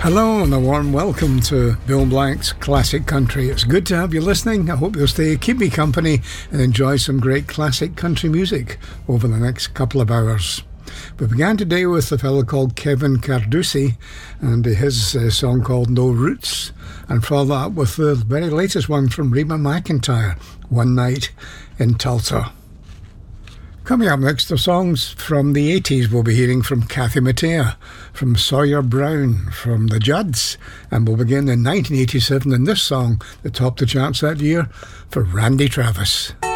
Hello and a warm welcome to Bill Blank's Classic Country. It's good to have you listening. I hope you'll stay, keep me company and enjoy some great classic country music over the next couple of hours. We began today with a fellow called Kevin Carducci and his song called No Roots, and followed that up with the very latest one from Reba McEntire, One Night in Tulsa. Coming up next are songs from the 80s. We'll be hearing from Kathy Mattea, from Sawyer Brown, from the Judds, and we'll begin in 1987 in this song that topped the charts that year for Randy Travis.